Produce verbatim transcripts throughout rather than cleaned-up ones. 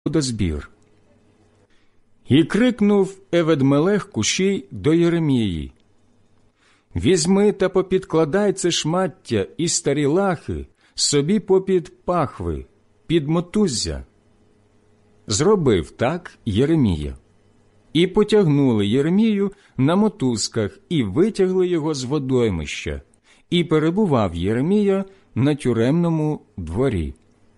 водозбір. І крикнув Евед-Мелех Кушій до Єремії: «Візьми та попідкладай це шмаття і старі лахи собі попід пахви, під мотуззя». Зробив так Єремія. І потягнули Єремію на мотузках і витягли його з водоймища, і перебував Єремія на тюремному дворі.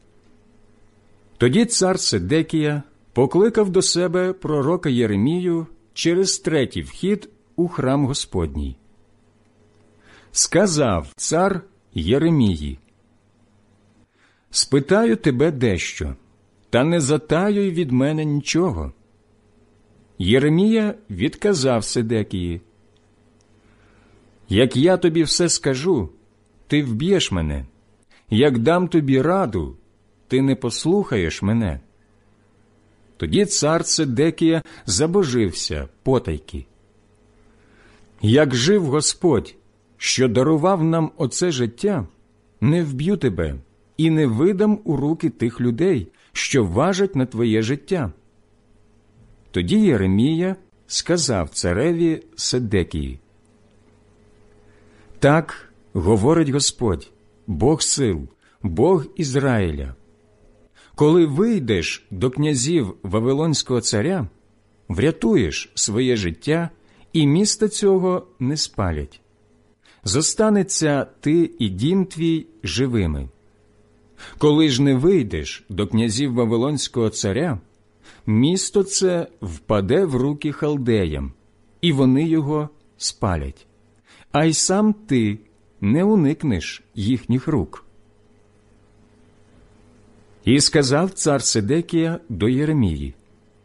Тоді цар Седекія покликав до себе пророка Єремію через третій вхід у храм Господній. Сказав цар Єремії: «Спитаю тебе дещо, та не затаюй від мене нічого». Єремія відказав Седекії: «Як я тобі все скажу, ти вб'єш мене. Як дам тобі раду, ти не послухаєш мене». Тоді цар Седекія забожився потайки: «Як жив Господь, що дарував нам оце життя, не вб'ю тебе і не видам у руки тих людей, що важать на твоє життя». Тоді Єремія сказав цареві Седекії: «Так говорить Господь, Бог сил, Бог Ізраїля. Коли вийдеш до князів Вавилонського царя, врятуєш своє життя, і міста цього не спалять. Зостанеться ти і дім твій живими. Коли ж не вийдеш до князів Вавилонського царя, місто це впаде в руки халдеям, і вони його спалять, а й сам ти не уникнеш їхніх рук». І сказав цар Седекія до Єремії: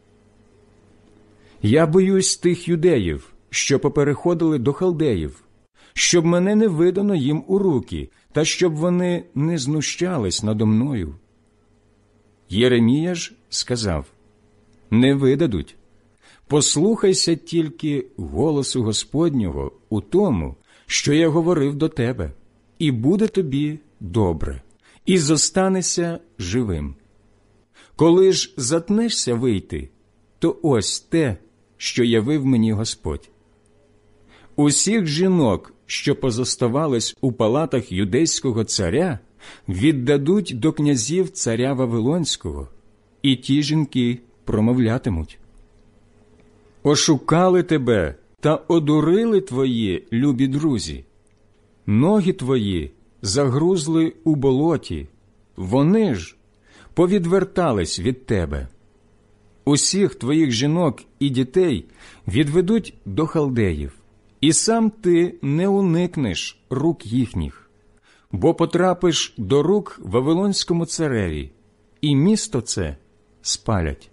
«Я боюсь тих юдеїв, що попереходили до халдеїв, щоб мене не видано їм у руки, та щоб вони не знущались надо мною». Єремія ж сказав: «Не видадуть. Послухайся тільки голосу Господнього у тому, що я говорив до тебе, і буде тобі добре, і зостанешся живим. Коли ж затнешся вийти, то ось те, що явив мені Господь. Усіх жінок, що позоставались у палатах юдейського царя, віддадуть до князів царя Вавилонського, і ті жінки промовлятимуть: «Ошукали тебе та одурили твої любі друзі. Ноги твої загрузли у болоті, вони ж повідвертались від тебе. Усіх твоїх жінок і дітей відведуть до халдеїв, і сам ти не уникнеш рук їхніх, бо потрапиш до рук Вавилонському цареві, і місто це спалять».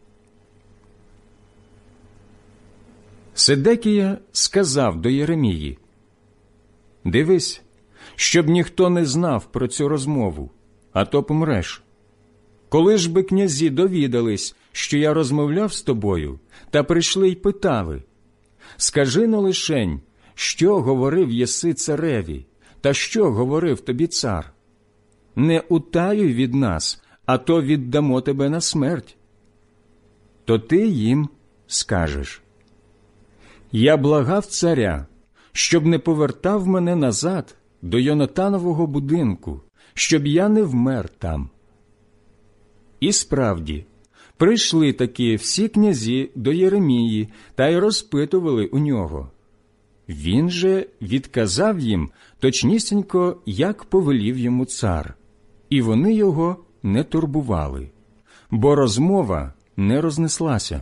Седекія сказав до Єремії: «Дивись, щоб ніхто не знав про цю розмову, а то помреш. Коли ж би князі довідались, що я розмовляв з тобою, та прийшли й питали: скажи-но лишень, що говорив єси цареві, та що говорив тобі цар? Не утаюй від нас, а то віддамо тебе на смерть. То ти їм скажеш: я благав царя, щоб не повертав мене назад до Йонатанового будинку, щоб я не вмер там». І справді, прийшли таки всі князі до Єремії та й розпитували у нього. Він же відказав їм точнісінько, як повелів йому цар, і вони його не турбували, бо розмова не рознеслася.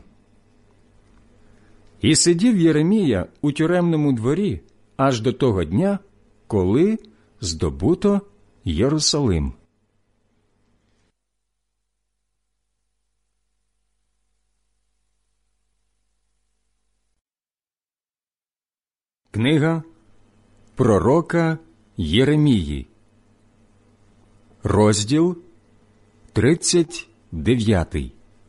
І сидів Єремія у тюремному дворі аж до того дня, коли здобуто Єрусалим. Книга пророка Єремії, розділ тридцять дев'ятий.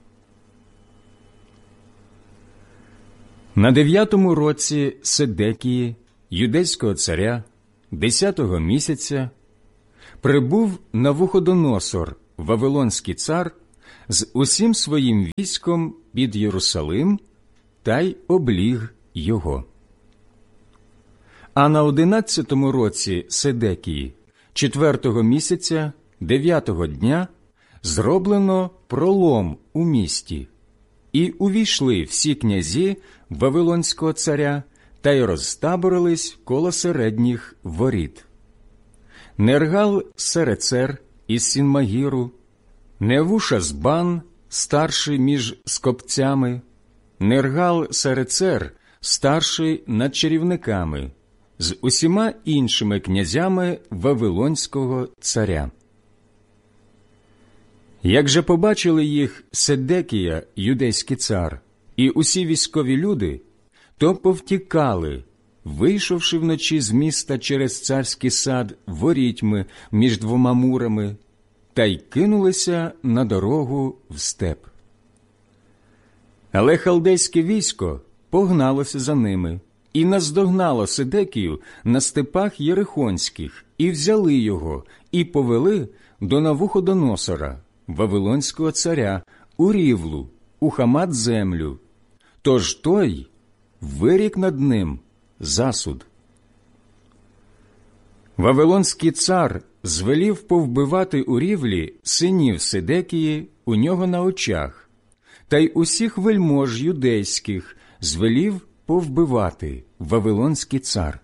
На дев'ятому році Седекії, юдейського царя, десятого місяця, прибув Навуходоносор, вавилонський цар, з усім своїм військом під Єрусалим та й обліг його. А на одинадцятому році Седекії, четвертого місяця, дев'ятого дня, зроблено пролом у місті, і увійшли всі князі Вавилонського царя та й розтаборились коло середніх воріт. Нергал-Серецер із Сінмагіру, Невушазбан, старший між скопцями, Нергал-Серецер, старший над чарівниками, з усіма іншими князями Вавилонського царя. Як же побачили їх Седекія, юдейський цар, і усі військові люди, то повтікали, вийшовши вночі з міста через царський сад ворітьми між двома мурами, та й кинулися на дорогу в степ. Але халдейське військо погналося за ними і наздогнало Седекію на степах Єрихонських, і взяли його, і повели до Навуходоносора, Вавилонського царя, у Рівлу, у Хамат-землю. Тож той вирік над ним засуд. Вавилонський цар звелів повбивати у Рівлі синів Седекії у нього на очах, та й усіх вельмож юдейських звелів повбивати Вавилонський цар.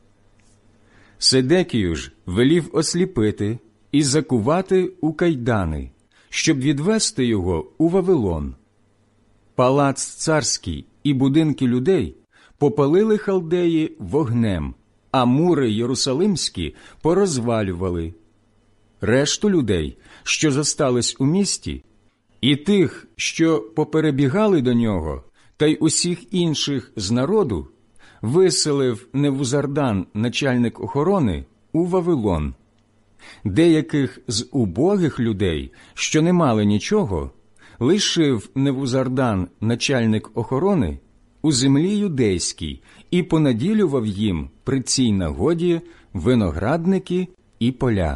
Седекію ж велів осліпити і закувати у кайдани, щоб відвести його у Вавилон. Палац царський і будинки людей попалили халдеї вогнем, а мури єрусалимські порозвалювали. Решту людей, що зостались у місті, і тих, що поперебігали до нього, та й усіх інших з народу, виселив Невузардан, начальник охорони, у Вавилон. Деяких з убогих людей, що не мали нічого, лишив Невузардан, начальник охорони, у землі юдейській і понаділював їм при цій нагоді виноградники і поля.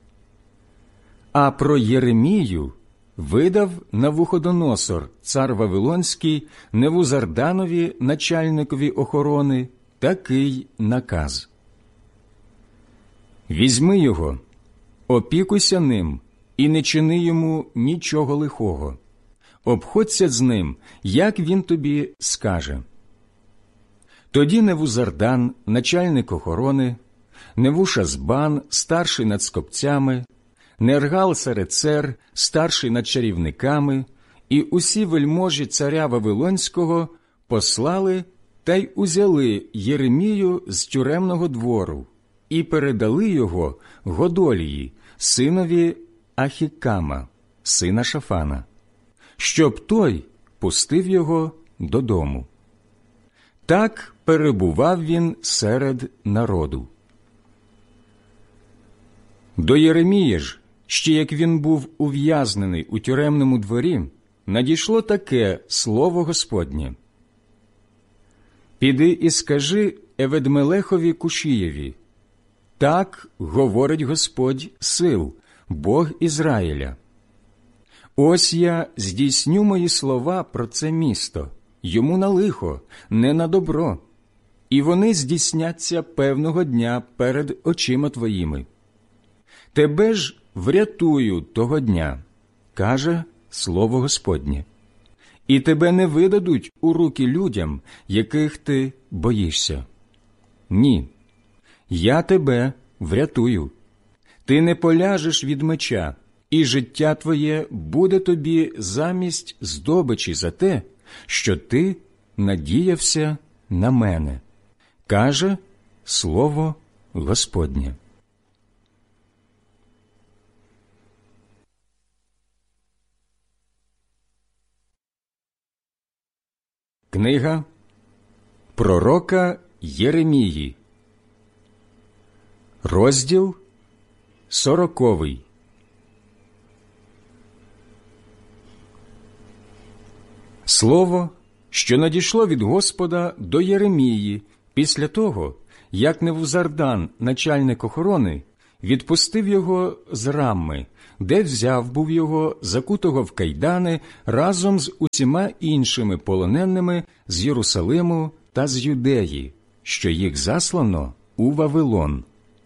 А про Єремію видав Навуходоносор, цар Вавилонський, Невузарданові, начальникові охорони, такий наказ. «Візьми його, опікуйся ним і не чини йому нічого лихого. Обходься з ним, як він тобі скаже». Тоді Невузардан, начальник охорони, Невушазбан, старший над скопцями, Нергал-Серецер, старший над чарівниками, і усі вельможі царя Вавилонського послали та й узяли Єремію з тюремного двору і передали його Годолії, синові Ахікама, сина Шафана, щоб той пустив його додому. Так перебував він серед народу. До Єремії ж, ще як він був ув'язнений у тюремному дворі, надійшло таке слово Господнє. «Піди і скажи Еведмелехові Кушієві, так говорить Господь сил, Бог Ізраїля. Ось я здійсню мої слова про це місто, йому на лихо, не на добро, і вони здійсняться певного дня перед очима твоїми. Тебе ж врятую того дня, каже слово Господнє, і тебе не видадуть у руки людям, яких ти боїшся. Ні, я тебе врятую. Ти не поляжеш від меча, і життя твоє буде тобі замість здобичі за те, що ти надіявся на мене, каже слово Господнє». Книга пророка Єремії, розділ сороковий. Слово, що надійшло від Господа до Єремії після того, як Невузардан, начальник охорони, відпустив його з Рамми, де взяв був його, закутого в кайдани, разом з усіма іншими полоненими з Єрусалиму та з Юдеї, що їх заслано у Вавилон.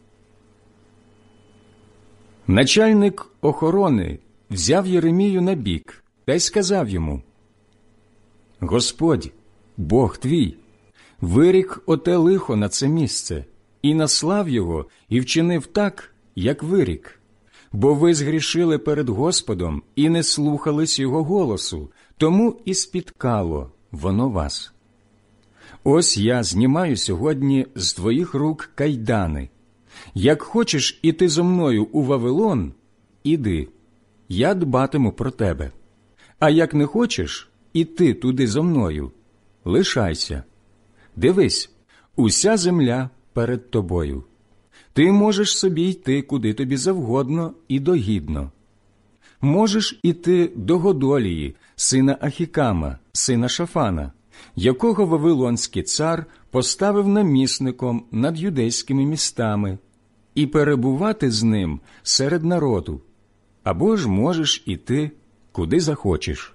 Начальник охорони взяв Єремію на бік та й сказав йому: «Господь, Бог твій, вирік оте лихо на це місце, і наслав його, і вчинив так, як вирік. Бо ви згрішили перед Господом і не слухались його голосу, тому і спіткало воно вас. Ось я знімаю сьогодні з твоїх рук кайдани. Як хочеш іти зо мною у Вавилон, іди, я дбатиму про тебе. А як не хочеш іти туди зо мною, лишайся. Дивись, уся земля перед тобою. Ти можеш собі йти куди тобі завгодно і догідно. Можеш іти до Годолії, сина Ахікама, сина Шафана, якого Вавилонський цар поставив намісником над юдейськими містами, і перебувати з ним серед народу, або ж можеш іти куди захочеш».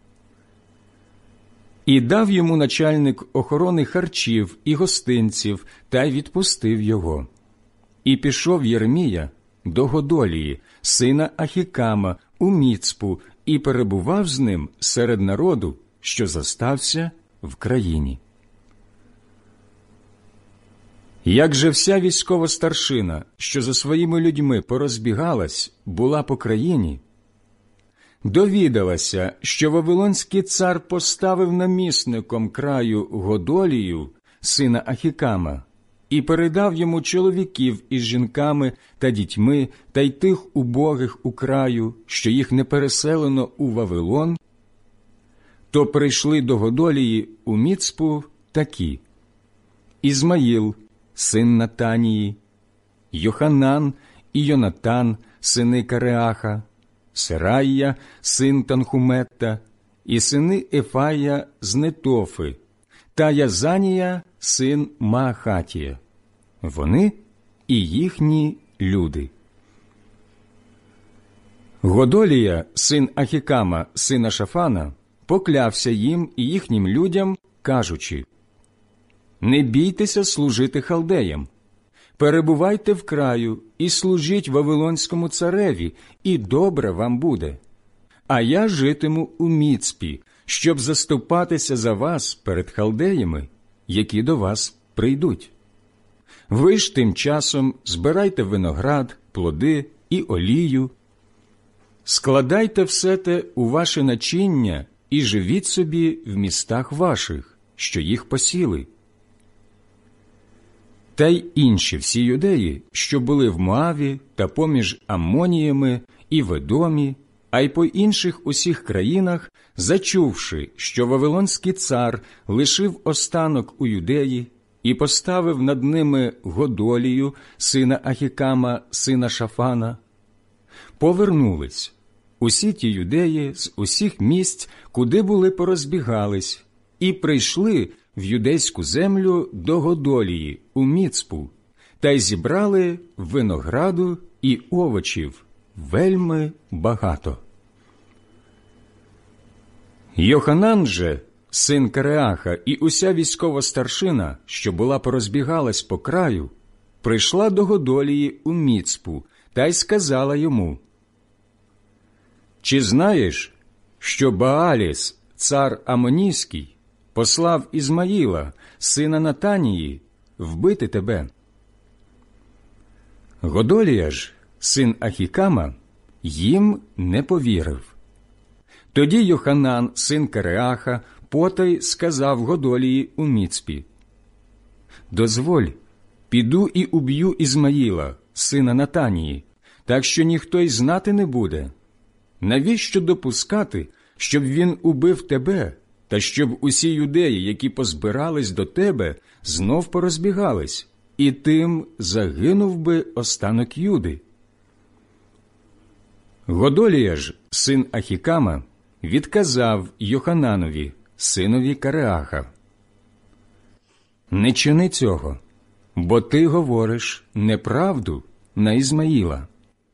І дав йому начальник охорони харчів і гостинців, та й відпустив його. І пішов Єремія до Годолії, сина Ахікама, у Міцпу, і перебував з ним серед народу, що зостався в країні. Як же вся військова старшина, що за своїми людьми порозбігалась, була по країні, довідалася, що Вавилонський цар поставив намісником краю Годолію, сина Ахікама, і передав йому чоловіків із жінками та дітьми та й тих убогих у краю, що їх не переселено у Вавилон, то прийшли до Годолії у Міцпу такі: Ізмаїл, син Натанії, Йоханан і Йонатан, сини Кареаха, Сераїя, син Танхуметта, і сини Ефая з Нетофи, та Язанія, син Маахатія. Вони і їхні люди. Годолія, син Ахікама, сина Шафана, поклявся їм і їхнім людям, кажучи: «Не бійтеся служити халдеям. Перебувайте в краю і служіть Вавилонському цареві, і добре вам буде. А я житиму у Міцпі, щоб заступатися за вас перед халдеями, які до вас прийдуть. Ви ж тим часом збирайте виноград, плоди і олію, складайте все те у ваше начиння і живіть собі в містах ваших, що їх посіли». Та й інші всі юдеї, що були в Моаві та поміж Аммоніями і в Едомі, а й по інших усіх країнах, зачувши, що Вавилонський цар лишив останок у Юдеї і поставив над ними Годолію, сина Ахікама, сина Шафана, повернулись усі ті юдеї з усіх місць, куди були порозбігались, і прийшли в юдейську землю до Годолії у Міцпу, та й зібрали винограду і овочів вельми багато. Йоханан же, син Кареаха, і уся військова старшина, що була порозбігалась по краю, прийшла до Годолії у Міцпу та й сказала йому: «Чи знаєш, що Бааліс, цар Амонійський, послав Ізмаїла, сина Натанії, вбити тебе?» Годолія ж, син Ахікама, їм не повірив. Тоді Йоханан, син Кареаха, потай сказав Годолії у Міцпі: «Дозволь, піду і уб'ю Ізмаїла, сина Натанії, так що ніхто й знати не буде. Навіщо допускати, щоб він убив тебе, та щоб усі юдеї, які позбирались до тебе, знов порозбігались, і тим загинув би останок Юди?» Годолія ж, син Ахікама, відказав Йохананові, синові Кареаха: «Не чини цього, бо ти говориш неправду на Ізмаїла.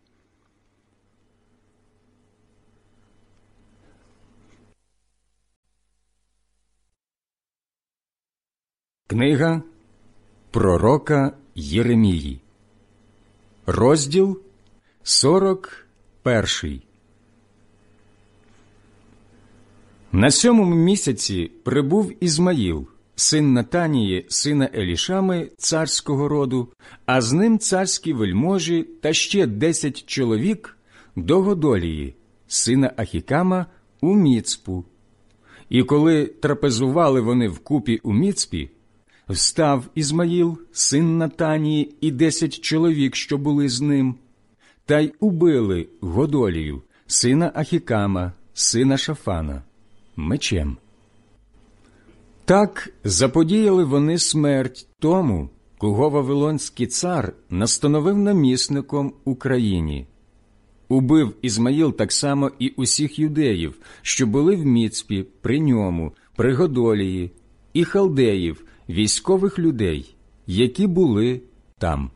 Книга пророка Єремії, розділ сорок перший. На сьомому місяці прибув Ізмаїл, син Натанії, сина Елішами, царського роду, а з ним царські вельможі та ще десять чоловік до Годолії, сина Ахікама, у Міцпу. І коли трапезували вони вкупі у Міцпі, встав Ізмаїл, син Натанії, і десять чоловік, що були з ним, та й убили Годолію, сина Ахікама, сина Шафана, мечем. Так заподіяли вони смерть тому, кого Вавилонський цар настановив намісником у країні. Убив Ізмаїл так само і усіх юдеїв, що були в Міцпі при ньому, при Годолії, і халдеїв, військових людей, які були там.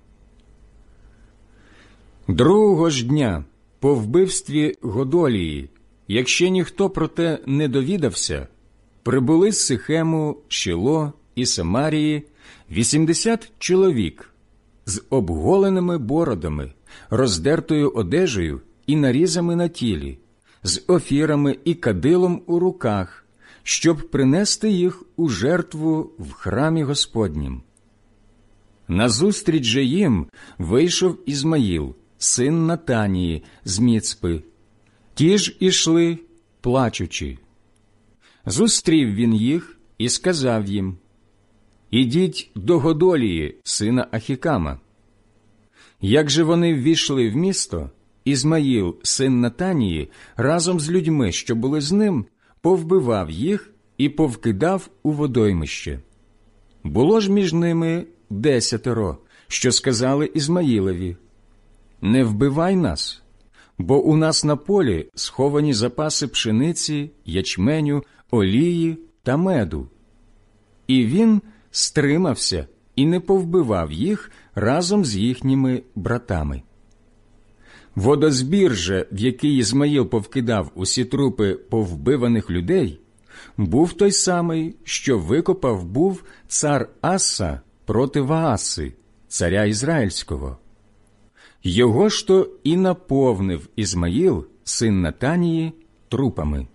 Другого ж дня по вбивстві Годолії, якщо ніхто про те не довідався, прибули з Сихему, Шіло і Самарії вісімдесят чоловік з обголеними бородами, роздертою одежею і нарізами на тілі, з офірами і кадилом у руках, щоб принести їх у жертву в храмі Господнім. Назустріч же їм вийшов Ізмаїл, син Натанії, з Міцпи. Ті ж ішли, плачучи. Зустрів він їх і сказав їм: «Ідіть до Годолії, сина Ахікама». Як же вони ввійшли в місто, Ізмаїл, син Натанії, разом з людьми, що були з ним, повбивав їх і повкидав у водоймище. Було ж між ними десятеро, що сказали Ізмаїлові: «Не вбивай нас, бо у нас на полі сховані запаси пшениці, ячменю, олії та меду». І він стримався і не повбивав їх разом з їхніми братами. Водозбір же, в який Ізмаїл повкидав усі трупи повбиваних людей, був той самий, що викопав був цар Аса проти Вааси, царя Ізраїльського. Його ж то і наповнив Ізмаїл, син Натанії, трупами.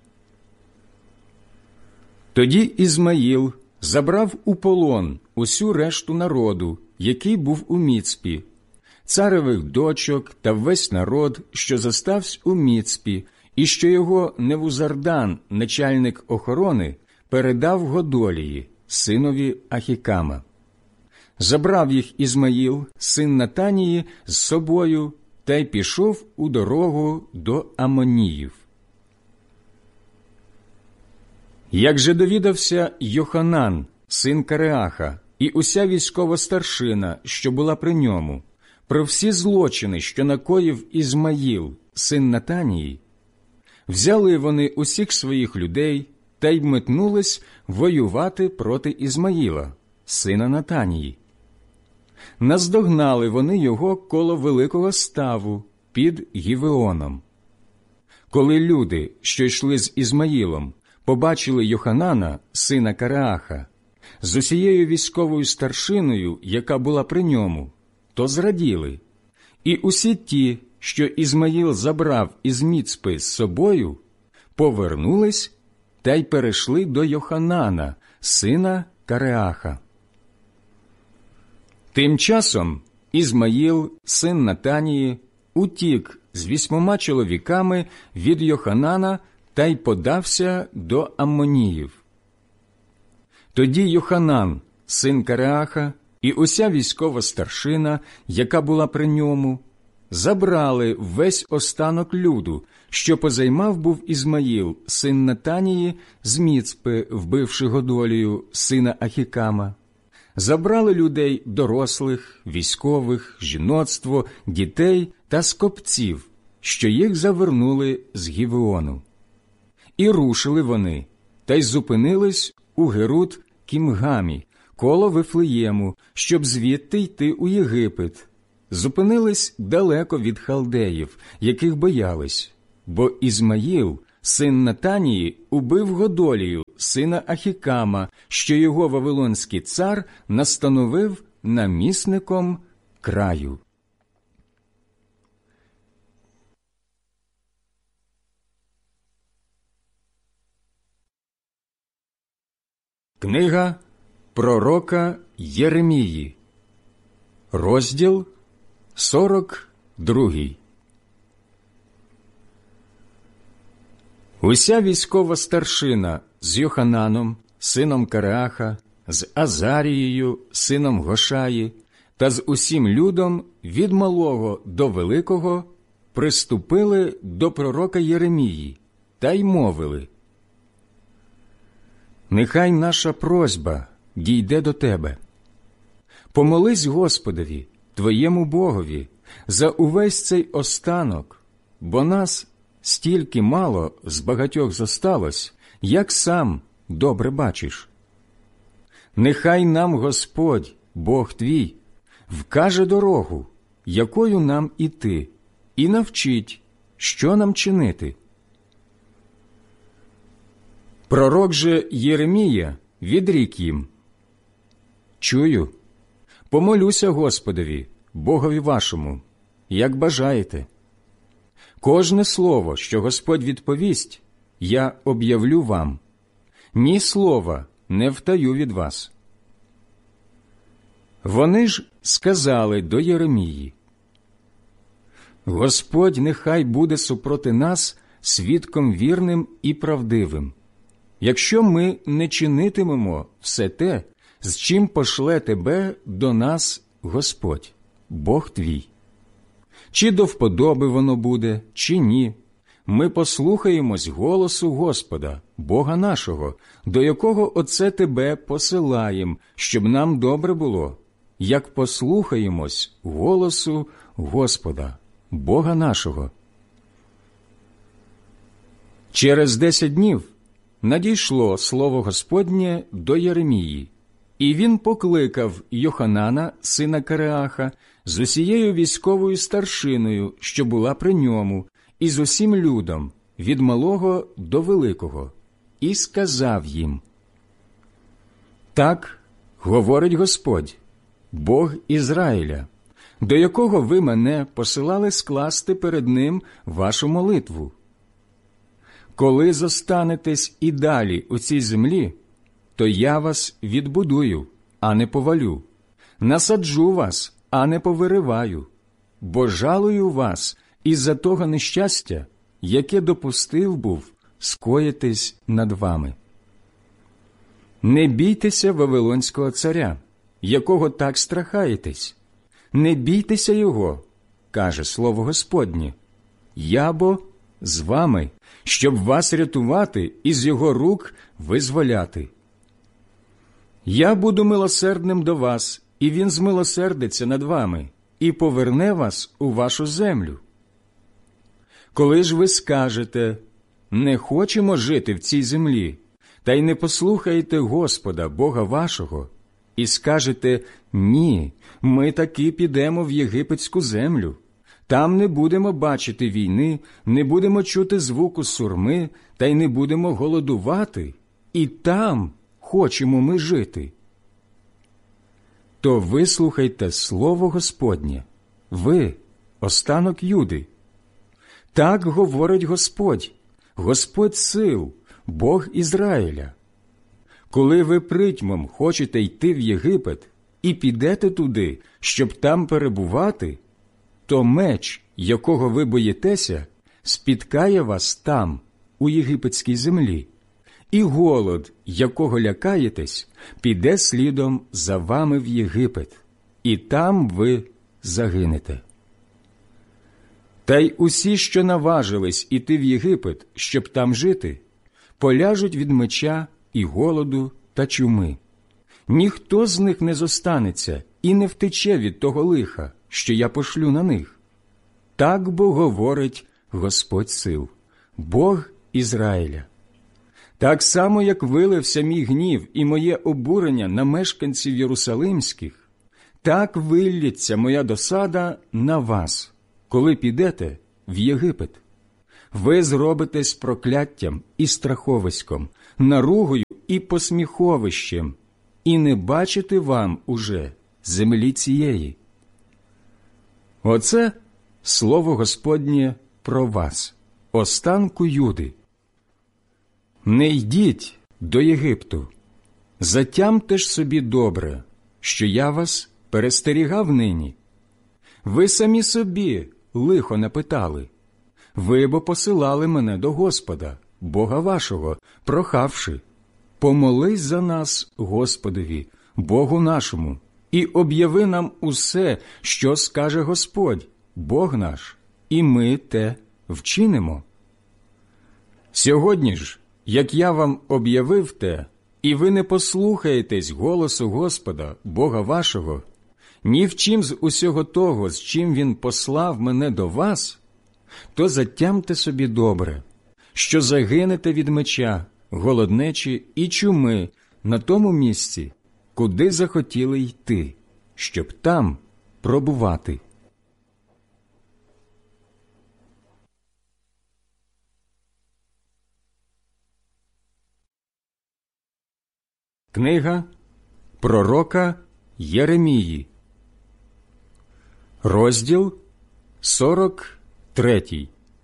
Тоді Ізмаїл забрав у полон усю решту народу, який був у Міцпі, царевих дочок та весь народ, що зостався у Міцпі, і що його Невузардан, начальник охорони, передав Годолії, синові Ахікама. Забрав їх Ізмаїл, син Натанії, з собою та й пішов у дорогу до Амоніїв. Як же довідався Йоханан, син Кареаха, і уся військова старшина, що була при ньому, про всі злочини, що накоїв Ізмаїл, син Натанії, взяли вони усіх своїх людей та й метнулись воювати проти Ізмаїла, сина Натанії. Наздогнали вони його коло великого ставу під Гівеоном. Коли люди, що йшли з Ізмаїлом, побачили Йоханана, сина Кареаха, з усією військовою старшиною, яка була при ньому, то зраділи. І усі ті, що Ізмаїл забрав із Міцпи з собою, повернулись та й перейшли до Йоханана, сина Кареаха. Тим часом Ізмаїл, син Натанії, утік з вісьмома чоловіками від Йоханана та й подався до Аммоніїв. Тоді Йоханан, син Кареаха, і уся військова старшина, яка була при ньому, забрали весь останок люду, що позаймав був Ізмаїл, син Натанії, з Міцпи, вбивши Годолію, сина Ахікама. Забрали людей дорослих, військових, жіноцтво, дітей та скопців, що їх завернули з Гівеону. І рушили вони, та й зупинились у Герут-Кімгамі, коло Вифлеєму, щоб звідти йти у Єгипет, зупинились далеко від халдеїв, яких боялись, бо Ізмаїл, син Натанії, убив Годолію, сина Ахікама, що його вавилонський цар настановив намісником краю. Книга пророка Єремії, розділ сорок другий. Уся військова старшина з Йохананом, сином Кареаха, з Азарією, сином Гошаї, та з усім людом від малого до великого приступили до пророка Єремії та й мовили: «Нехай наша просьба дійде до тебе. Помолись Господові, твоєму Богові, за увесь цей останок, бо нас стільки мало з багатьох зосталось, як сам добре бачиш. Нехай нам Господь, Бог твій, вкаже дорогу, якою нам іти, і навчить, що нам чинити». Пророк же Єремія відрік їм: «Чую, помолюся Господові, Богові вашому, як бажаєте. Кожне слово, що Господь відповість, я об'явлю вам. Ні слова не втаю від вас». Вони ж сказали до Єремії: «Господь нехай буде супроти нас свідком вірним і правдивим, якщо ми не чинитимемо все те, з чим пошле тебе до нас Господь, Бог твій. Чи до вподоби воно буде, чи ні, ми послухаємось голосу Господа, Бога нашого, до якого оце тебе посилаєм, щоб нам добре було, як послухаємось голосу Господа, Бога нашого». Через десять днів надійшло слово Господнє до Єремії, і він покликав Йоханана, сина Кареаха, з усією військовою старшиною, що була при ньому, і з усім людом, від малого до великого, і сказав їм: «Так говорить Господь, Бог Ізраїля, до якого ви мене посилали скласти перед ним вашу молитву. Коли зостанетесь і далі у цій землі, то я вас відбудую, а не повалю, насаджу вас, а не повириваю, бо жалую вас із-за того нещастя, яке допустив був скоїтись над вами. Не бійтеся Вавилонського царя, якого так страхаєтесь, не бійтеся його, каже слово Господнє, я бо з вами, щоб вас рятувати і з його рук визволяти. Я буду милосердним до вас, і він змилосердиться над вами, і поверне вас у вашу землю. Коли ж ви скажете: не хочемо жити в цій землі, та й не послухаєте Господа, Бога вашого, і скажете: ні, ми таки підемо в єгипетську землю, там не будемо бачити війни, не будемо чути звуку сурми, та й не будемо голодувати, і там хочемо ми жити. То вислухайте слово Господнє, ви, останок Юди. Так говорить Господь, Господь сил, Бог Ізраїля. Коли ви притьмом хочете йти в Єгипет і підете туди, щоб там перебувати, то меч, якого ви боїтеся, спіткає вас там, у єгипетській землі, і голод, якого лякаєтесь, піде слідом за вами в Єгипет, і там ви загинете. Та й усі, що наважились іти в Єгипет, щоб там жити, поляжуть від меча і голоду та чуми. Ніхто з них не зостанеться і не втече від того лиха, що я пошлю на них. Так бо говорить Господь сил, Бог Ізраїля. Так само, як вилився мій гнів і моє обурення на мешканців Єрусалимських, Так виллється моя досада на вас, коли підете в Єгипет. Ви зробитесь прокляттям і страховиськом, наругою і посміховищем, і не бачити вам уже землі цієї. Оце слово Господнє про вас, останку Юди. Не йдіть до Єгипту, затямте ж собі добре, що я вас перестерігав нині. Ви самі собі лихо напитали. Ви бо посилали мене до Господа, Бога вашого, прохавши: помолись за нас Господові, Богу нашому, і об'яви нам усе, що скаже Господь, Бог наш, і ми те вчинимо. Сьогодні ж, як я вам об'явив те, і ви не послухаєтесь голосу Господа, Бога вашого, ні в чим з усього того, з чим Він послав мене до вас, то затямте собі добре, що загинете від меча, голоднечі і чуми на тому місці, куди захотіли йти, щоб там пробувати. Книга пророка Єремії, розділ сорок третій.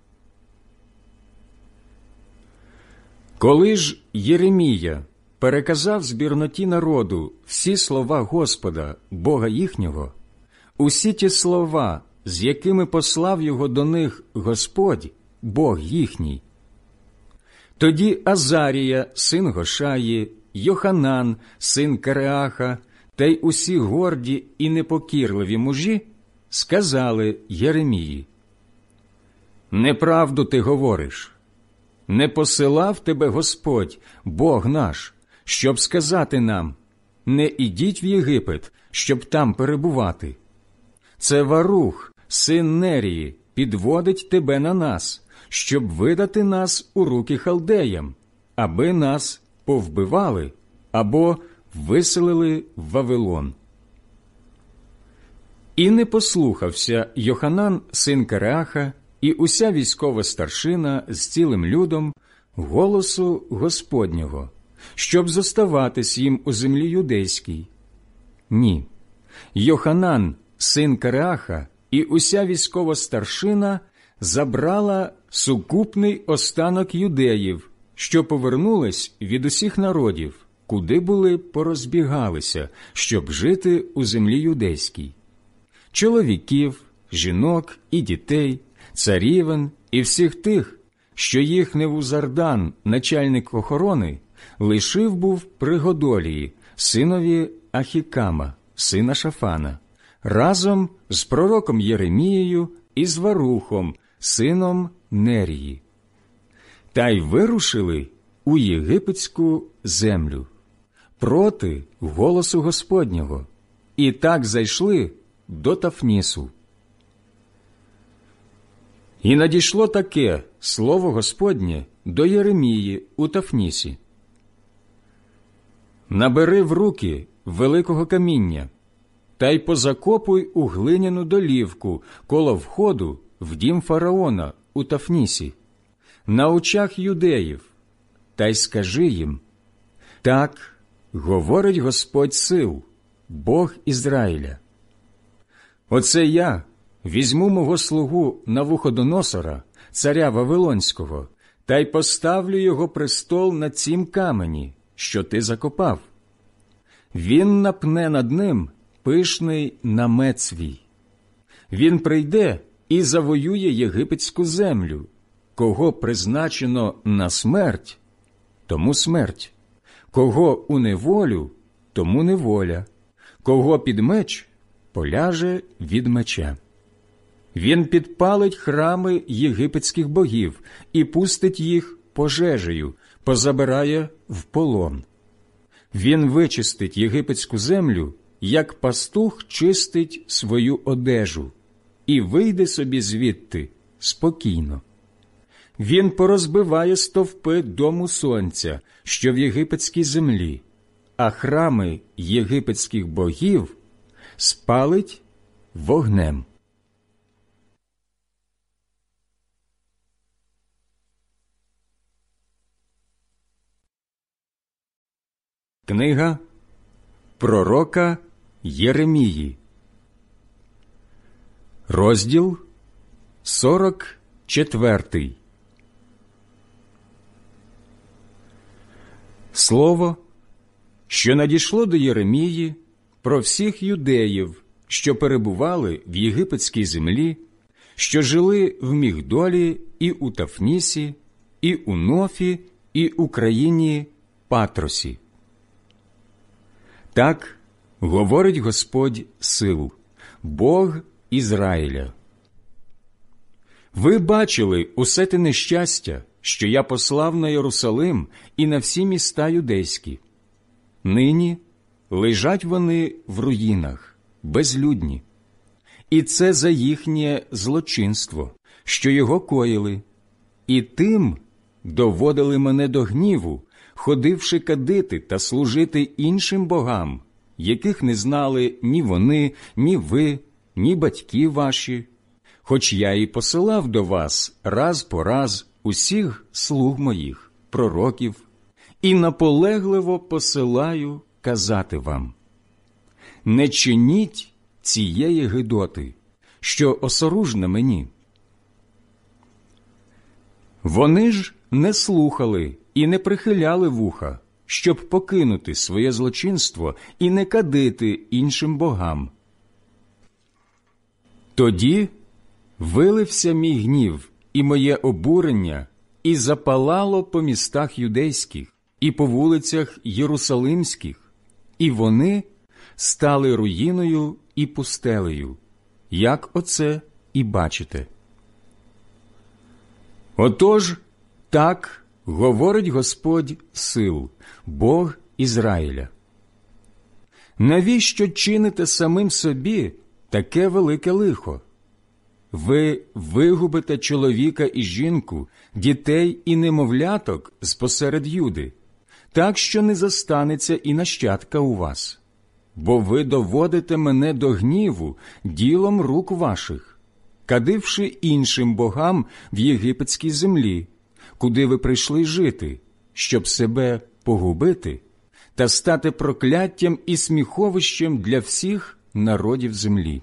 Коли ж Єремія переказав збірноті народу всі слова Господа, Бога їхнього, усі ті слова, з якими послав його до них Господь, Бог їхній, тоді Азарія, син Гошаї, Йоханан, син Кареаха, та й усі горді і непокірливі мужі сказали Єремії: «Неправду ти говориш. Не посилав тебе Господь, Бог наш, щоб сказати нам: не ідіть в Єгипет, щоб там перебувати. Це Варух, син Нерії, підводить тебе на нас, щоб видати нас у руки халдеям, аби нас повбивали або виселили в Вавилон». І не послухався Йоханан, син Кареаха, і уся військова старшина з цілим людом голосу Господнього, щоб зоставатись їм у землі юдейській. Ні, Йоханан, син Кареаха, і уся військова старшина забрала сукупний останок юдеїв, що повернулись від усіх народів, куди були порозбігалися, щоб жити у землі юдейській. Чоловіків, жінок і дітей, царівен і всіх тих, що їх Невузардан, начальник охорони, лишив був при Годолії, синові Ахікама, сина Шафана, разом з пророком Єремією і з Варухом, сином Нерії. Та й вирушили у єгипетську землю проти голосу Господнього, і так зайшли до Тафнісу. І надійшло таке слово Господнє до Єремії у Тафнісі: «Набери в руки великого каміння, та й позакопуй у глиняну долівку коло входу в дім фараона у Тафнісі, на очах юдеїв, та й скажи їм: так говорить Господь сил, Бог Ізраїля. Оце я візьму мого слугу Навуходоносора, царя Вавилонського, та й поставлю його престол на цім камені, що ти закопав. Він напне над ним пишний намет свій. Він прийде і завоює єгипетську землю. Кого призначено на смерть, тому смерть. Кого у неволю, тому неволя. Кого під меч, поляже від меча. Він підпалить храми єгипетських богів і пустить їх пожежею, позабирає в полон. Він вичистить єгипетську землю, як пастух чистить свою одежу, і вийде собі звідти спокійно. Він порозбиває стовпи дому сонця, що в єгипетській землі, а храми єгипетських богів спалить вогнем. Книга пророка Єремії, розділ сорок четвертий. Слово, що надійшло до Єремії про всіх юдеїв, що перебували в єгипетській землі, що жили в Мігдолі і у Тафнісі, і у Нофі, і у країні Патросі. Так говорить Господь сил, Бог Ізраїля. Ви бачили усе те нещастя, що я послав на Єрусалим і на всі міста юдейські. Нині лежать вони в руїнах, безлюдні. І це за їхнє злочинство, що його коїли. І тим доводили мене до гніву, ходивши кадити та служити іншим богам, яких не знали ні вони, ні ви, ні батьки ваші, хоч я і посилав до вас раз по раз усіх слуг моїх, пророків, і наполегливо посилаю казати вам: не чиніть цієї гидоти, що осоружна мені. Вони ж не слухали і не прихиляли вуха, щоб покинути своє злочинство і не кадити іншим богам. Тоді вилився мій гнів і моє обурення, і запалало по містах юдейських, і по вулицях єрусалимських, і вони стали руїною і пустелею, як оце і бачите. Отож, так говорить Господь сил, Бог Ізраїля. Навіщо чините самим собі таке велике лихо? Ви вигубите чоловіка і жінку, дітей і немовляток з-посеред Юди, так що не зостанеться і нащадка у вас. Бо ви доводите мене до гніву ділом рук ваших, кадивши іншим богам в єгипетській землі, куди ви прийшли жити, щоб себе погубити та стати прокляттям і сміховищем для всіх народів землі.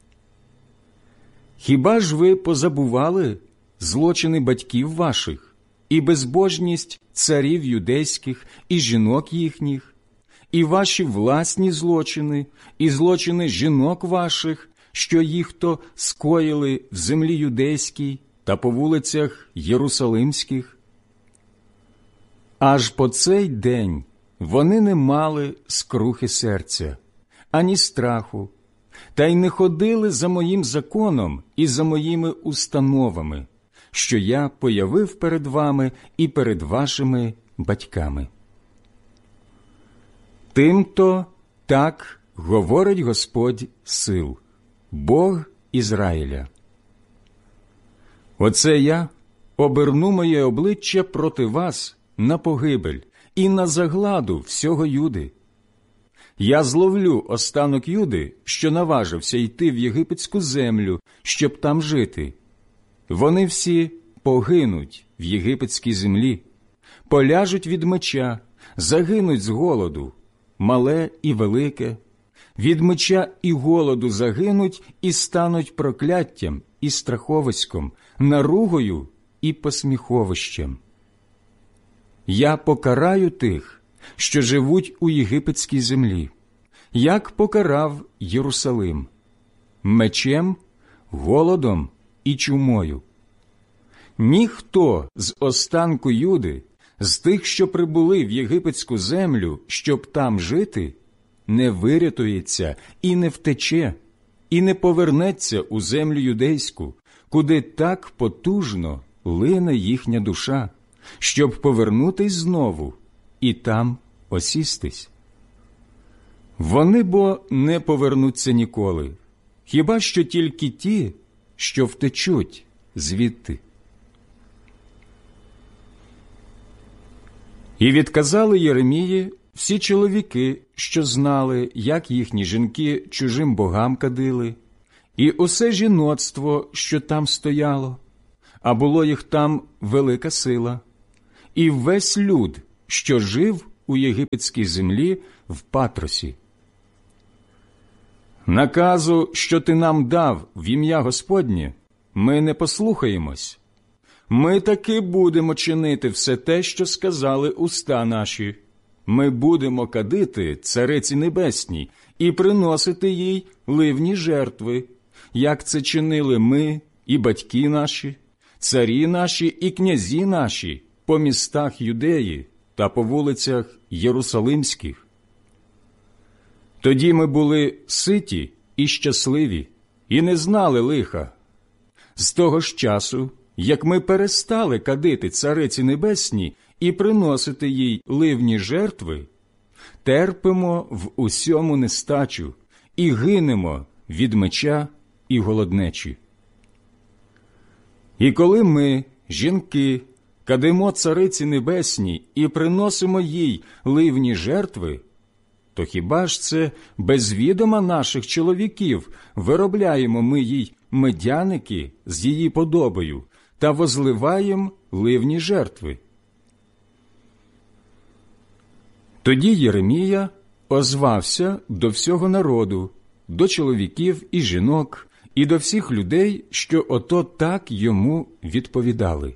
Хіба ж ви позабували злочини батьків ваших і безбожність царів юдейських і жінок їхніх, і ваші власні злочини, і злочини жінок ваших, що їх-то скоїли в землі юдейській та по вулицях єрусалимських? Аж по цей день вони не мали скрухи серця, ані страху, та й не ходили за моїм законом і за моїми установами, що я появив перед вами і перед вашими батьками. Тим-то так говорить Господь сил, Бог Ізраїля. Оце я оберну моє обличчя проти вас на погибель і на загладу всього Юди. Я зловлю останок Юди, що наважився йти в єгипетську землю, щоб там жити. Вони всі погинуть в єгипетській землі, поляжуть від меча, загинуть з голоду, мале і велике, від меча і голоду загинуть і стануть прокляттям і страховиськом, наругою і посміховищем. Я покараю тих, що живуть у єгипетській землі, як покарав Єрусалим, мечем, голодом і чумою. Ніхто з останку Юди, з тих, що прибули в єгипетську землю, щоб там жити, не вирятується і не втече, і не повернеться у землю юдейську, куди так потужно лине їхня душа, щоб повернутись знову і там осістись. Вони бо не повернуться ніколи, хіба що тільки ті, що втечуть звідти. І відказали Єремії всі чоловіки, що знали, як їхні жінки чужим богам кадили, і усе жіноцтво, що там стояло, а було їх там велика сила, і весь люд, що жив у єгипетській землі в Патросі. Наказу, що ти нам дав в ім'я Господнє, ми не послухаємось. Ми таки будемо чинити все те, що сказали уста наші. Ми будемо кадити Цариці Небесній і приносити їй ливні жертви, як це чинили ми і батьки наші, царі наші і князі наші по містах Юдеї та по вулицях Єрусалимських. Тоді ми були ситі і щасливі, і не знали лиха. З того ж часу, як ми перестали кадити Цариці Небесній і приносити їй ливні жертви, терпимо в усьому нестачу і гинемо від меча і голоднечі. І коли ми, жінки, кадимо Цариці Небесній і приносимо їй ливні жертви, то хіба ж це без відома наших чоловіків виробляємо ми їй медяники з її подобою та возливаємо ливні жертви? Тоді Єремія озвався до всього народу, до чоловіків і жінок, і до всіх людей, що ото так йому відповідали.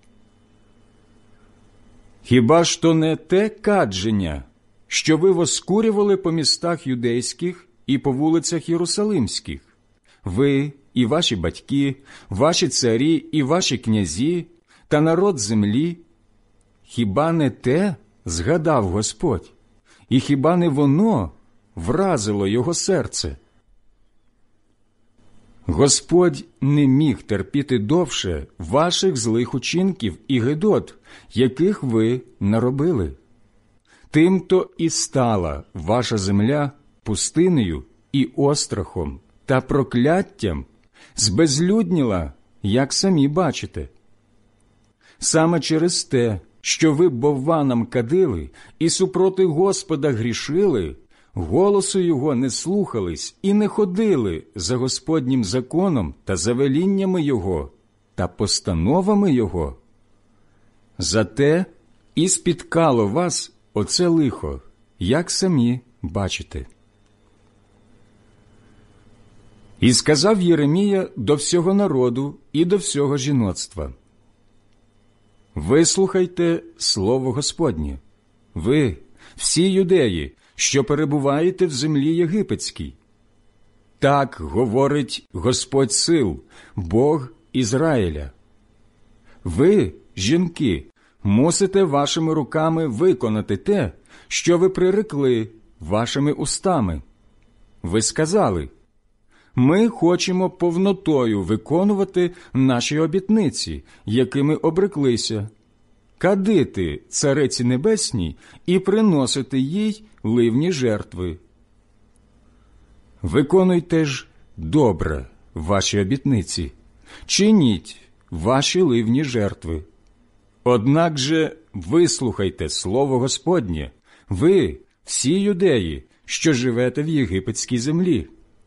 Хіба ж то не те кадження, що ви воскурювали по містах юдейських і по вулицях Єрусалимських? Ви і ваші батьки, ваші царі і ваші князі та народ землі? Хіба не те згадав Господь? І хіба не воно вразило його серце? Господь не міг терпіти довше ваших злих учинків і гидот, яких ви наробили. Тим-то і стала ваша земля пустинею і острахом та прокляттям, збезлюдніла, як самі бачите. Саме через те, що ви бовванам кадили і супроти Господа грішили, голосу його не слухались і не ходили за Господнім законом та за веліннями його та постановами його. Зате і спіткало вас оце лихо, як самі бачите. І сказав Єремія до всього народу і до всього жіноцтва: «Вислухайте слово Господнє, ви, всі юдеї, що перебуваєте в землі єгипетській. Так говорить Господь сил, Бог Ізраїля. Ви, жінки, мусите вашими руками виконати те, що ви прирекли вашими устами. Ви сказали: ми хочемо повнотою виконувати наші обітниці, якими обреклися, кадити Цариці Небесній і приносити їй ливні жертви. Виконуйте ж добре ваші обітниці, чиніть ваші ливні жертви. Однак же вислухайте слово Господнє, ви, всі юдеї, що живете в єгипетській землі.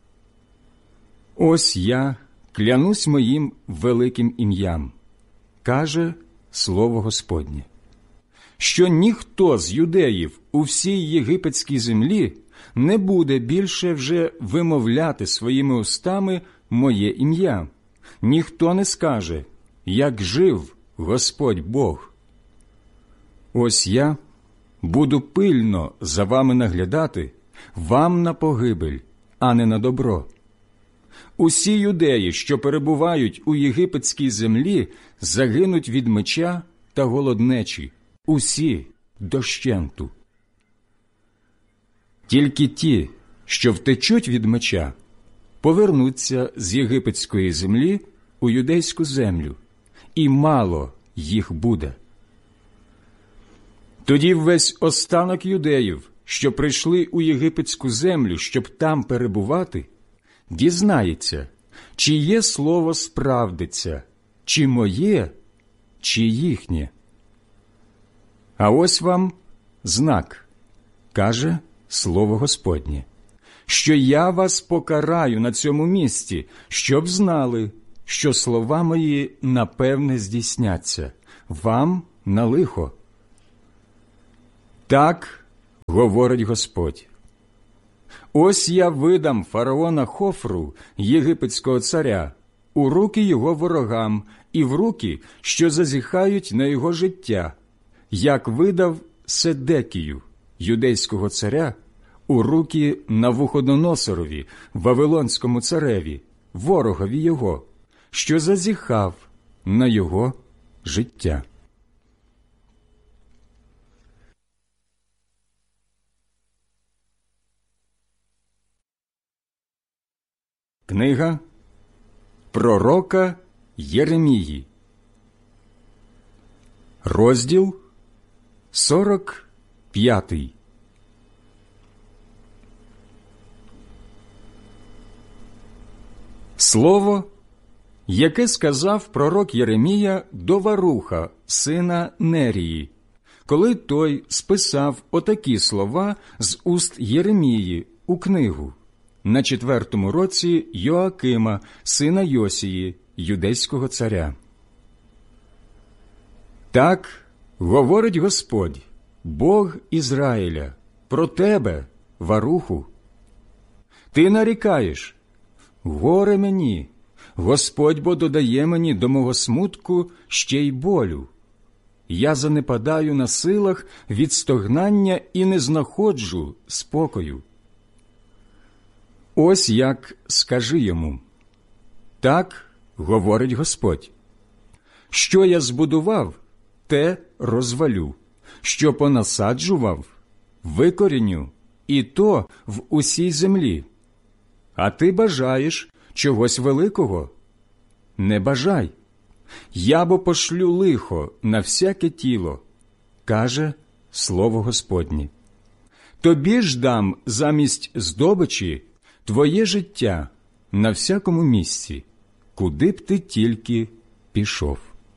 Ось я клянусь моїм великим ім'ям, каже слово Господнє, що ніхто з юдеїв у всій єгипетській землі не буде більше вже вимовляти своїми устами моє ім'я. Ніхто не скаже: як жив Господь Бог. Ось я буду пильно за вами наглядати, вам на погибель, а не на добро. Усі юдеї, що перебувають у єгипетській землі, загинуть від меча та голоднечі, усі дощенту. Тільки ті, що втечуть від меча, повернуться з єгипетської землі у юдейську землю, і мало їх буде. Тоді весь останок юдеїв, що прийшли у єгипетську землю, щоб там перебувати, дізнається, чиє слово справдиться, чи моє, чи їхнє. А ось вам знак. каже слово Господнє, що я вас покараю на цьому місці, щоб знали, що слова мої напевне здійсняться, вам на лихо. Так говорить Господь. Ось я видам фараона Хофру, єгипетського царя, у руки його ворогам і в руки, що зазіхають на його життя, як видав Седекію, юдейського царя, у руки Навуходоносорові, вавилонському цареві, ворогові його, що зазіхав на його життя. Книга пророка Єремії, розділ сорок п'ятий. Слово, яке сказав пророк Єремія до Варуха, сина Нерії, коли той списав отакі слова з уст Єремії у книгу на четвертому році Йоакима, сина Йосії, юдейського царя. Так говорить Господь, Бог Ізраїля, про тебе, Варуху. Ти нарікаєш: горе мені, Господь бо додає мені до мого смутку ще й болю. Я занепадаю на силах від стогнання і не знаходжу спокою. Ось як скажи йому: так говорить Господь. Що я збудував, те розвалю, що понасаджував, викоріню, і то в усій землі. А ти бажаєш чогось великого? Не бажай. Я бо пошлю лихо на всяке тіло, каже слово Господнє. Тобі ж дам замість здобичі твоє життя на всякому місці, куди б ти тільки пішов.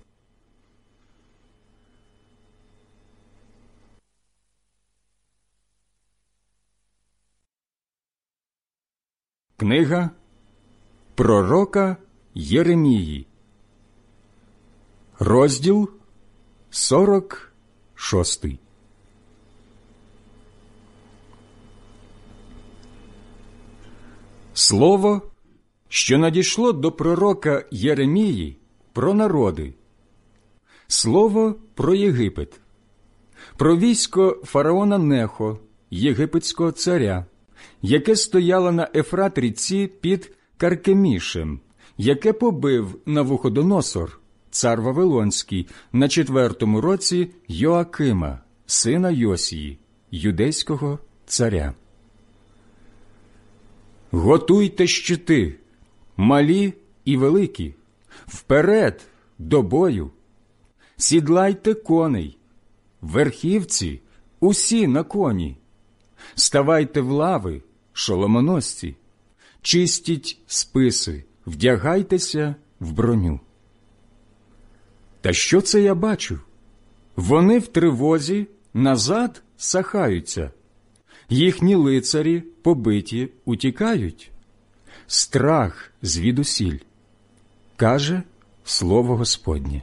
Книга пророка Єремії, розділ сорок шостий. Слово, що надійшло до пророка Єремії про народи, слово про Єгипет, про військо фараона Нехо, єгипетського царя, яке стояло на Ефрат-ріці під Каркемішем, яке побив Навуходоносор, цар Вавилонський, на четвертому році Йоакима, сина Йосії, юдейського царя. Готуйте щити, малі і великі, вперед до бою. Сідлайте коней, верхівці усі на коні. Ставайте в лави, шоломоносці, чистіть списи, вдягайтеся в броню. Та що це я бачу? Вони в тривозі назад сахаються. Їхні лицарі, побиті, утікають. Страх звідусіль, каже слово Господнє.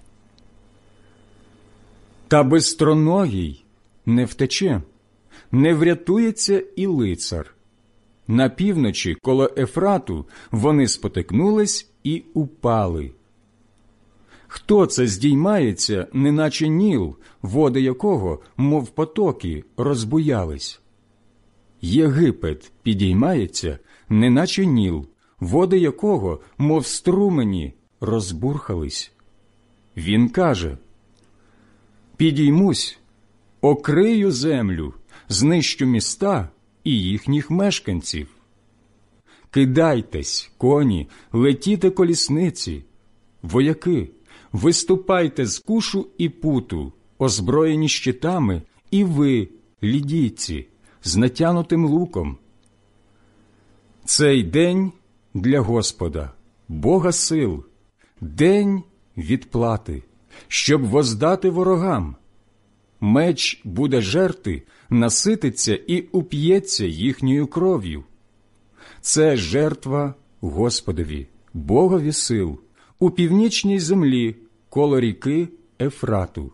Та безстроногий не втече, не врятується і лицар. На півночі коло Ефрату вони спотикнулись і упали. Хто це здіймається, неначе Ніл, води якого, мов потоки, розбуялись? Єгипет підіймається, неначе Ніл, води якого, мов струмені, розбурхались. Він каже: підіймусь, окрию землю, знищу міста і їхніх мешканців. Кидайтесь, коні, летіте колісниці, вояки, виступайте з Кушу і Путу, озброєні щитами, і ви, лідійці, з натянутим луком. Цей день для Господа, Бога сил, день відплати, щоб воздати ворогам. меч буде жерти, насититься і уп'ється їхньою кров'ю. Це жертва Господові, Богові сил, у північній землі, коло ріки Ефрату.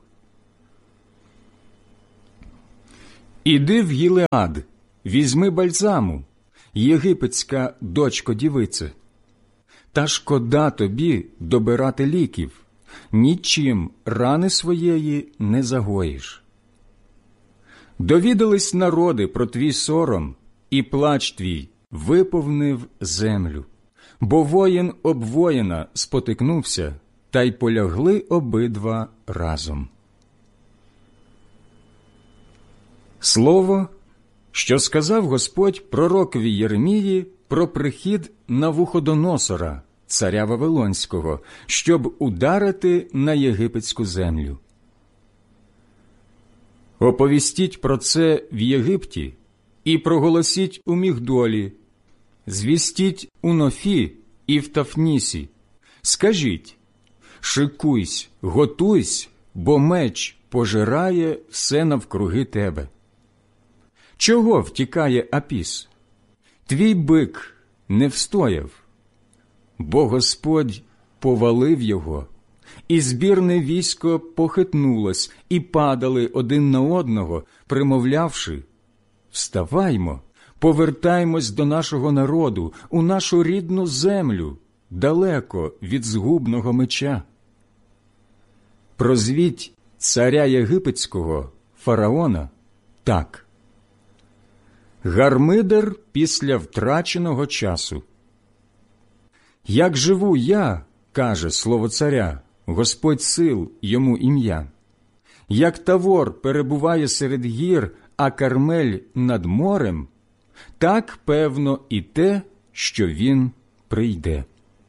Іди в Гілеад, візьми бальзаму, єгипетська дочко дівице. Та шкода тобі добирати ліків, нічим рани своєї не загоїш. Довідались народи про твій сором, і плач твій виповнив землю. Бо воїн об воїна спотикнувся, та й полягли обидва разом. Слово, що сказав Господь пророкові Єремії про прихід Навуходоносора, царя Вавилонського, щоб ударити на єгипетську землю. Оповістіть про це в Єгипті і проголосіть у Мігдолі, звістіть у Нофі і в Тафнісі. Скажіть: шикуйсь, готуйсь, бо меч пожирає все навкруги тебе. Чого втікає Апіс? Твій бик не встояв, бо Господь повалив його, і збірне військо похитнулось, і падали один на одного, примовлявши: «Вставаймо, повертаймось до нашого народу, у нашу рідну землю, далеко від згубного меча». Прозвіть царя єгипетського, фараона, так: гармидер після втраченого часу. Як живу я, каже слово царя, Господь сил йому ім'я, як Тавор перебуває серед гір, а Кармель над морем, так певно і те, що він прийде.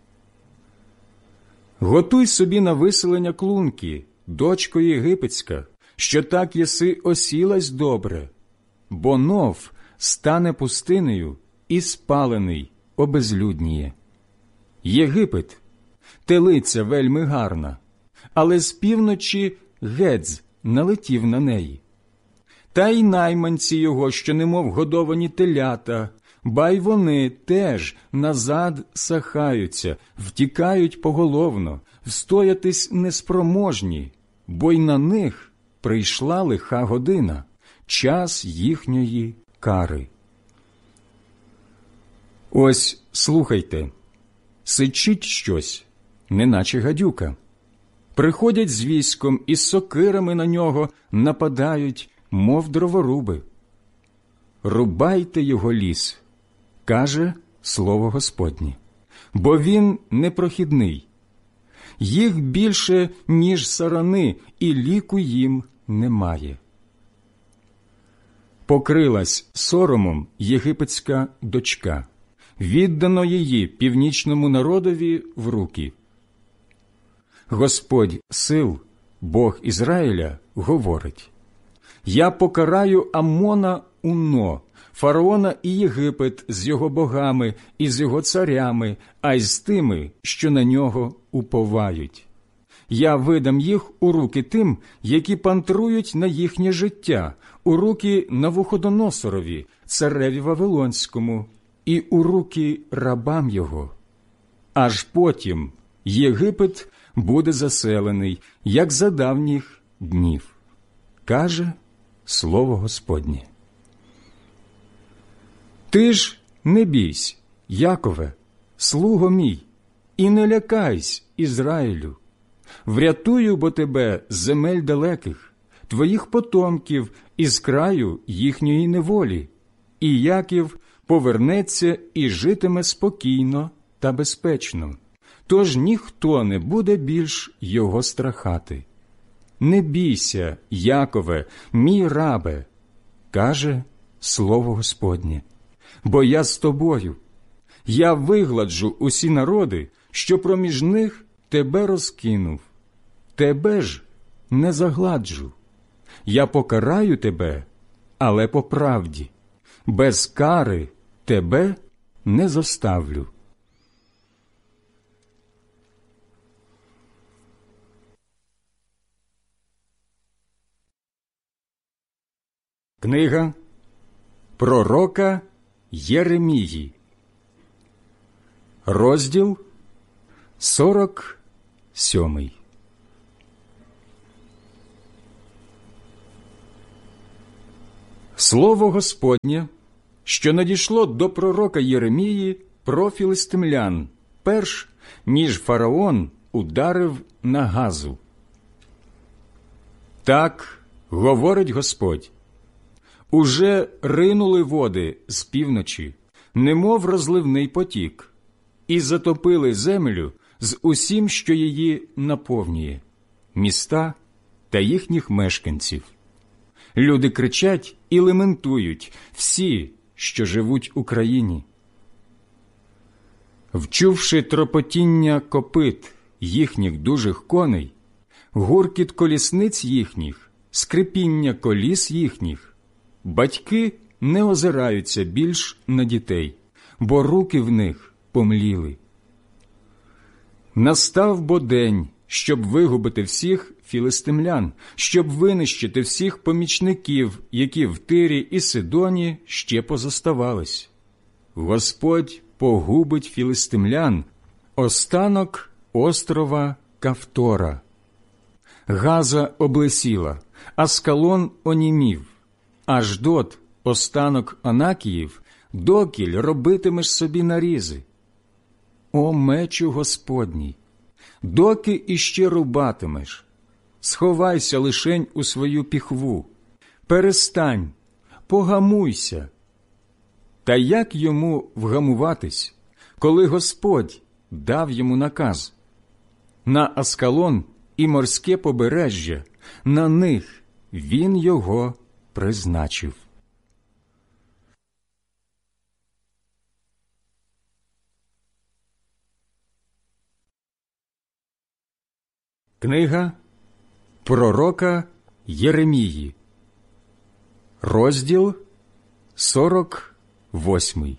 Готуй собі на виселення клунки, дочко єгипетська, що так єси осілась добре, бо Нов стане пустинею і спалений обезлюдніє. Єгипет – телиця вельми гарна, але з півночі Гедз налетів на неї. Та й найманці його, що немов годовані телята, ба й вони теж назад сахаються, втікають поголовно, встоятись неспроможні, бо й на них прийшла лиха година, час їхньої кари. Ось слухайте, сичить щось, неначе гадюка. Приходять з військом і з сокирами на нього нападають, мов дроворуби. Рубайте його ліс, каже слово Господнє, бо він непрохідний. Їх більше, ніж сарани, і ліку їм немає. Покрилась соромом єгипетська дочка, віддано її північному народові в руки. Господь сил, Бог Ізраїля, говорить: «Я покараю Аммона Уно, фараона і Єгипет з його богами і з його царями, а й з тими, що на нього уповають. Я видам їх у руки тим, які пантрують на їхнє життя, у руки Навуходоносорові, цареві Вавилонському, і у руки рабам його. Аж потім Єгипет буде заселений, як за давніх днів», каже слово Господнє. Ти ж не бійсь, Якове, слуго мій, і не лякайсь, Ізраїлю. Врятую бо тебе з земель далеких, твоїх потомків із краю їхньої неволі, і Яків повернеться і житиме спокійно та безпечно, тож ніхто не буде більш його страхати. Не бійся, Якове, мій рабе, каже слово Господнє, бо я з тобою. Я вигладжу усі народи, що проміж них тебе розкинув. Тебе ж не загладжу. Я покараю тебе, але по правді. Без кари тебе не зоставлю. Книга пророка Єремії, розділ сорок сьомий. Слово Господнє, що надійшло до пророка Єремії про філистимлян, перш ніж фараон ударив на Газу. Так говорить Господь: уже ринули води з півночі, немов розливний потік, і затопили землю з усім, що її наповнює, міста та їхніх мешканців. Люди кричать і лементують, всі, що живуть у країні. Вчувши тропотіння копит їхніх дужих коней, гуркіт колісниць їхніх, скрипіння коліс їхніх, батьки не озираються більш на дітей, бо руки в них помліли. Настав бо день, щоб вигубити всіх філистимлян, щоб винищити всіх помічників, які в Тирі і Сидоні ще позоставались. Господь погубить філистимлян, останок острова Кавтора. Газа облесіла, Аскалон онімів, Аждот, останок Анакіїв, докіль робитимеш собі нарізи. О мечу Господній, доки іще рубатимеш? Сховайся лишень у свою піхву, перестань, погамуйся. Та як йому вгамуватись, коли Господь дав йому наказ? На Аскалон і морське побережжя, на них він його призначив. Книга пророка Єремії, розділ сорок восьмий.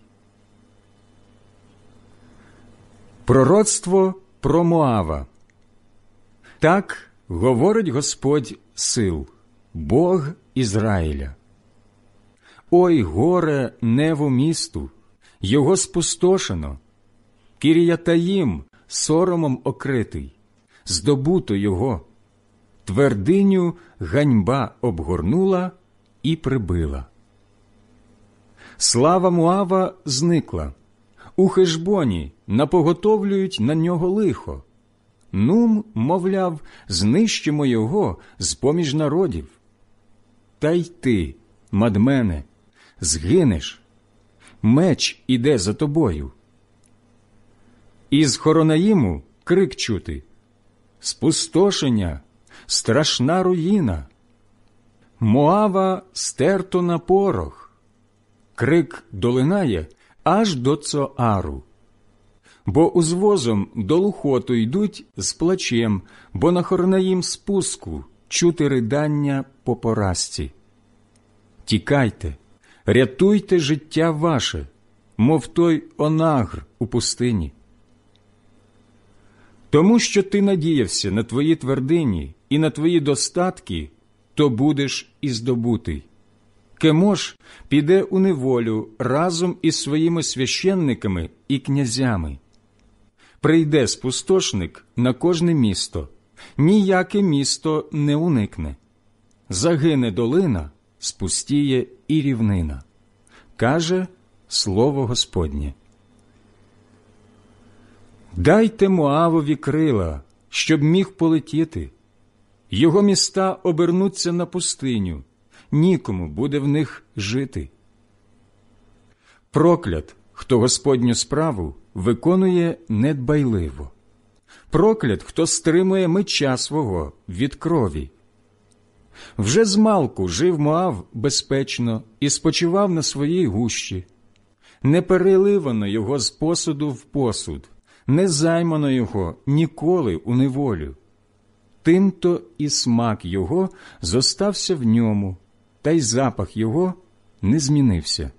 Пророцтво про Моава. Так говорить Господь сил, Бог Ізраїля. Ой, горе Неву місту, його спустошено, Кір'ятаїм соромом окритий, здобуто його, твердиню ганьба обгорнула і прибила. Слава Моава зникла, у Хешбоні напоготовлюють на нього лихо. Нум, мовляв, знищимо його з-поміж народів. Та й ти, Мадмене, згинеш, меч іде за тобою. Із Хоронаїму крик чути: спустошення, страшна руїна. Моава стерто на порох. Крик долинає аж до Цоару. Бо узвозом до Лухоту йдуть з плачем, бо на Хоронаїм спуску чути ридання по поразці. Тікайте, рятуйте життя ваше, мов той онагр у пустині. Тому що ти надіявся на твої твердині і на твої достатки, то будеш і здобутий. Кемош піде у неволю разом із своїми священниками і князями. Прийде спустошник на кожне місто, ніяке місто не уникне. Загине долина, спустіє і рівнина, каже слово Господнє. Дайте Моавові крила, щоб міг полетіти. Його міста обернуться на пустиню, нікому буде в них жити. Проклят, хто Господню справу виконує недбайливо. Проклят, хто стримує меча свого від крові. Вже змалку жив Моав безпечно і спочивав на своїй гущі. Не переливано його з посуду в посуд, не займано його ніколи у неволю. Тим-то і смак його зостався в ньому, та й запах його не змінився.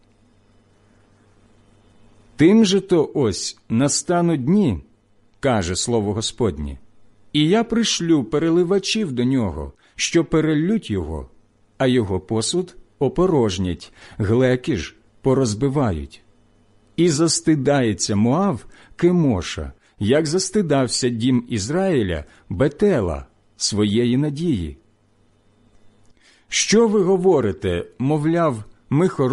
Тим же то ось настануть дні, каже слово Господнє, і я пришлю переливачів до нього, що переллють його, а його посуд опорожнять, глеки ж порозбивають. І застидається Моав Кемоша, як застидався дім Ізраїля Бетела, своєї надії. Що ви говорите, мовляв, ми хороші?